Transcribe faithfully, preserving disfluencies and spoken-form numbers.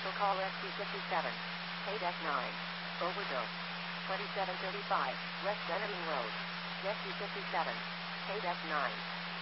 Cancel call S Q fifty-seven. Paid F nine. Overdose. twenty-seven thirty-five, West Beneding Road. S Q fifty-seven. Paid F nine.